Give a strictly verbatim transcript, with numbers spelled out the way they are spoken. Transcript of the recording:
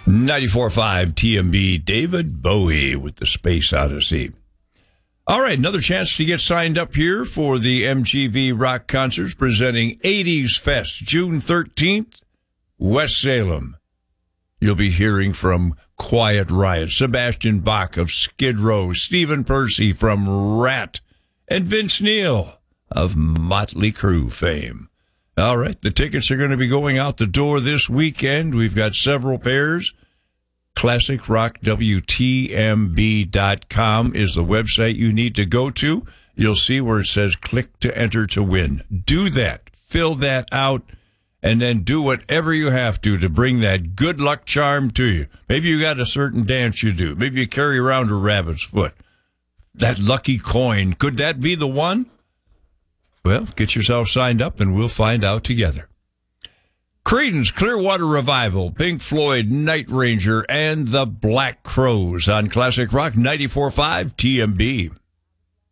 ninety-four point five T M B, David Bowie with the Space Odyssey. All right, another chance to get signed up here for the M G V Rock Concerts presenting eighties Fest, June thirteenth, West Salem. You'll be hearing from Quiet Riot, Sebastian Bach of Skid Row, Stephen Percy from Rat, and Vince Neil of Motley Crue fame. All right, the tickets are going to be going out the door this weekend. We've got several pairs. Classic Rock W T M B dot com is the website you need to go to. You'll see where it says click to enter to win. Do that. Fill that out. And then do whatever you have to to bring that good luck charm to you. Maybe you got a certain dance you do. Maybe you carry around a rabbit's foot. That lucky coin, could that be the one? Well, get yourself signed up and we'll find out together. Creedence Clearwater Revival, Pink Floyd, Night Ranger, and the Black Crowes on Classic Rock ninety-four point five T M B.